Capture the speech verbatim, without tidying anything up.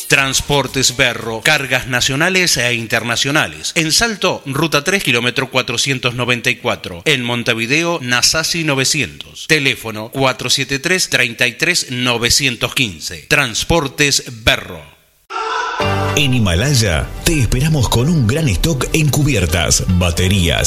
Transportes Berro, cargas nacionales e internacionales. En Salto, Ruta tres, kilómetro cuatrocientos noventa y cuatro. En Montevideo, Nasasi novecientos. Teléfono cuatro siete tres, treinta y tres, novecientos quince. Transportes Berro. En Himalaya te esperamos con un gran stock en cubiertas, baterías,